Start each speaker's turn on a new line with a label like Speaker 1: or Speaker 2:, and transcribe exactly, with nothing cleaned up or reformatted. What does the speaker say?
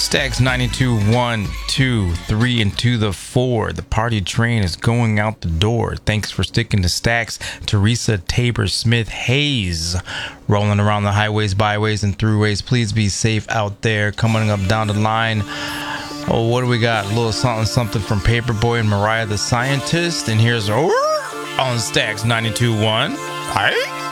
Speaker 1: Stacks ninety-two, one, two, three, and to the four. The party train is going out the door. Thanks for sticking to Stacks. Teresa Tabor Smith Hayes. Rolling around the highways, byways, and throughways. Please be safe out there. Coming up down the line. Oh, what do we got? A little something something from Paperboy and Mariah the Scientist. And here's on Stacks ninety-two, one. Hi.